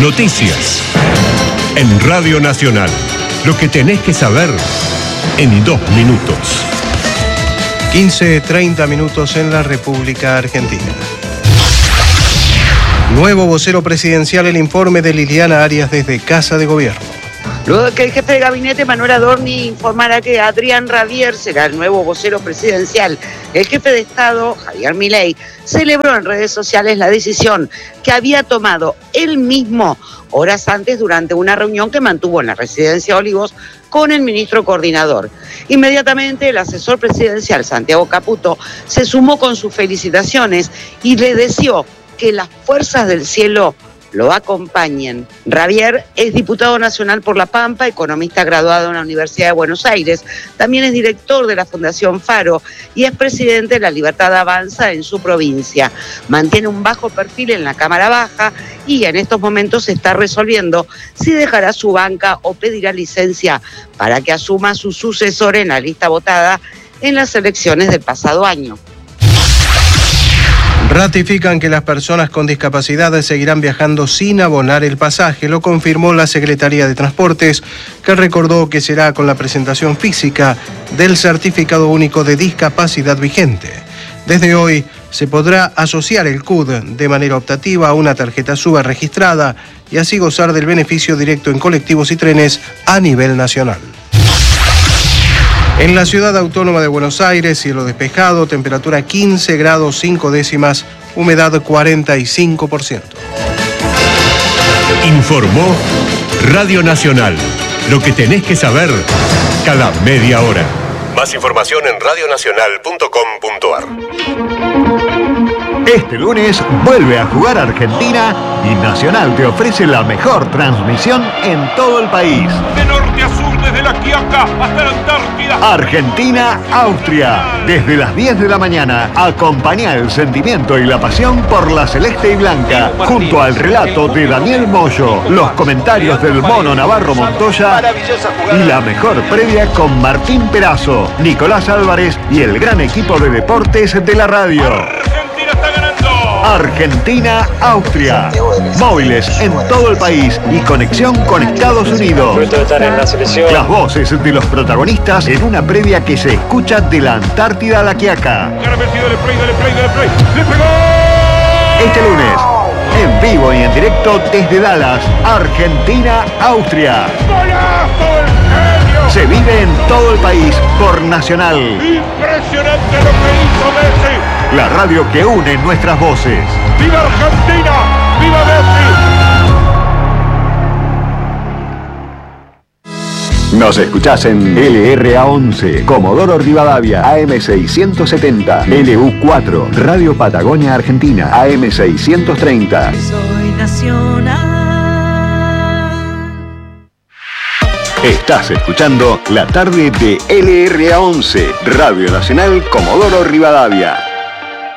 Noticias. En Radio Nacional. Lo que tenés que saber en 2 minutos. 15:30 minutos en la República Argentina. Nuevo vocero presidencial, el informe de Liliana Arias desde Casa de Gobierno. Luego de que el jefe de gabinete, Manuel Adorni, informara que Adrián Rabier será el nuevo vocero presidencial, el jefe de Estado, Javier Milei, celebró en redes sociales la decisión que había tomado él mismo horas antes durante una reunión que mantuvo en la residencia Olivos con el ministro coordinador. Inmediatamente el asesor presidencial, Santiago Caputo, se sumó con sus felicitaciones y le deseó que las fuerzas del cielo lo acompañen. Rabier es diputado nacional por La Pampa, economista graduado en la Universidad de Buenos Aires, también es director de la Fundación Faro y es presidente de La Libertad Avanza en su provincia. Mantiene un bajo perfil en la Cámara Baja y en estos momentos se está resolviendo si dejará su banca o pedirá licencia para que asuma su sucesor en la lista votada en las elecciones del pasado año. Ratifican que las personas con discapacidad seguirán viajando sin abonar el pasaje. Lo confirmó la Secretaría de Transportes, que recordó que será con la presentación física del Certificado Único de Discapacidad vigente. Desde hoy se podrá asociar el CUD de manera optativa a una tarjeta SUBE registrada y así gozar del beneficio directo en colectivos y trenes a nivel nacional. En la Ciudad Autónoma de Buenos Aires, cielo despejado, temperatura 15 grados 5 décimas, humedad 45%. Informó Radio Nacional. Lo que tenés que saber cada media hora. Más información en radionacional.com.ar. Este lunes vuelve a jugar Argentina y Nacional te ofrece la mejor transmisión en todo el país. De norte a sur, desde la Quiaca hasta la Antártida. Argentina-Austria. Desde las 10 de la mañana, acompaña el sentimiento y la pasión por la celeste y blanca, junto al relato de Daniel Moyo, los comentarios del Mono Navarro Montoya y la mejor previa con Martín Perazo, Nicolás Álvarez y el gran equipo de deportes de la radio. Argentina está ganando. Argentina-Austria. Móviles en todo el país y conexión con Estados Unidos. Las voces de los protagonistas en una previa que se escucha de la Antártida a la Quiaca. Dale play. ¡Le pegó! Este lunes, en vivo y en directo desde Dallas, Argentina-Austria. ¡Golazo del genio! Se vive en todo el país por Nacional. Impresionante lo que hizo Messi. La radio que une nuestras voces. ¡Viva Argentina! ¡Viva Messi! Nos escuchás en LRA11, Comodoro Rivadavia, AM670, LU4, Radio Patagonia Argentina, AM630. Soy nacional. Estás escuchando la tarde de LRA11, Radio Nacional Comodoro Rivadavia.